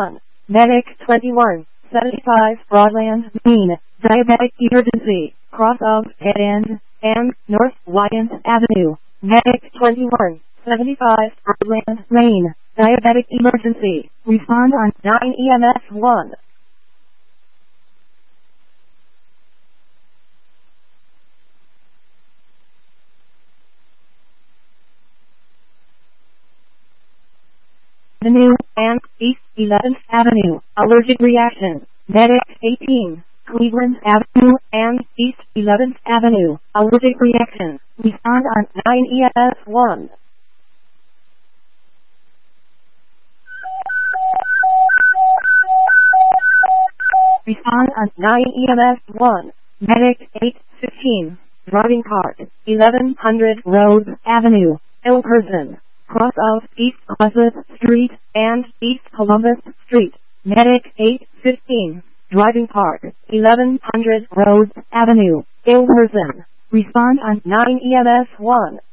1. Medic 21, 75 Broadland, Maine. Diabetic emergency. Cross of Dead End and North Lyons Avenue. Medic 21, 75 Broadland, Maine. Diabetic emergency. Respond on 9 EMS 1. Avenue and East 11th Avenue. Allergic reaction. Medic 18, Cleveland Avenue and East 11th Avenue. Allergic reaction. Respond on 9 EMS 1. Respond on 9 EMS 1. Medic 815. Driving cart. 1100 Rose Avenue. Ill person. Cross of East Columbus Street and East Columbus Street. Medic 815. Driving cart. 1100 Rose Avenue. Ill person. Respond on 9 EMS 1.